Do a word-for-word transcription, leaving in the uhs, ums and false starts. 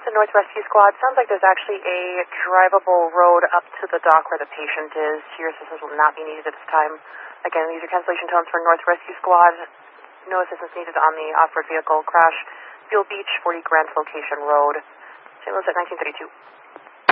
to North Rescue Squad. Sounds like there's actually a drivable road up to the dock where the patient is. Your assistance will not be needed at this time. Again, these are cancellation tones for North Rescue Squad. No assistance needed on the off-road vehicle crash. Field Beach, forty Grant Location Road. Saint Louis at nineteen thirty-two.